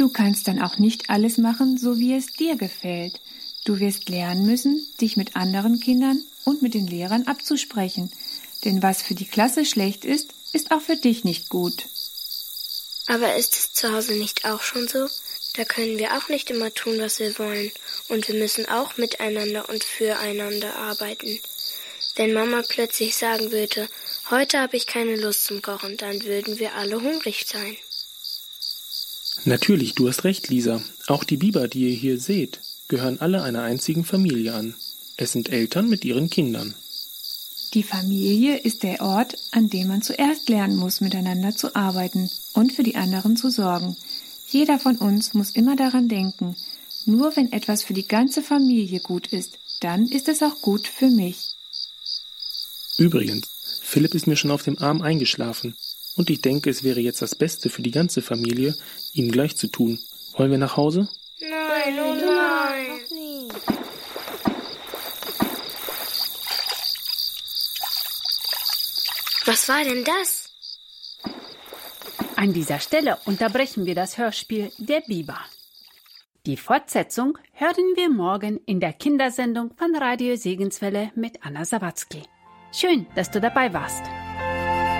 Du kannst dann auch nicht alles machen, so wie es dir gefällt. Du wirst lernen müssen, dich mit anderen Kindern und mit den Lehrern abzusprechen. Denn was für die Klasse schlecht ist, ist auch für dich nicht gut. Aber ist es zu Hause nicht auch schon so? Da können wir auch nicht immer tun, was wir wollen. Und wir müssen auch miteinander und füreinander arbeiten. Wenn Mama plötzlich sagen würde, heute habe ich keine Lust zum Kochen, dann würden wir alle hungrig sein. Natürlich, du hast recht, Lisa. Auch die Biber, die ihr hier seht, gehören alle einer einzigen Familie an. Es sind Eltern mit ihren Kindern. Die Familie ist der Ort, an dem man zuerst lernen muss, miteinander zu arbeiten und für die anderen zu sorgen. Jeder von uns muss immer daran denken, nur wenn etwas für die ganze Familie gut ist, dann ist es auch gut für mich. Übrigens, Philipp ist mir schon auf dem Arm eingeschlafen und ich denke, es wäre jetzt das Beste für die ganze Familie, ihm gleich zu tun. Wollen wir nach Hause? Nein, oh nein. Was war denn das? An dieser Stelle unterbrechen wir das Hörspiel Der Biber. Die Fortsetzung hören wir morgen in der Kindersendung von Radio Segenswelle mit Anna Sawatzki. Schön, dass du dabei warst.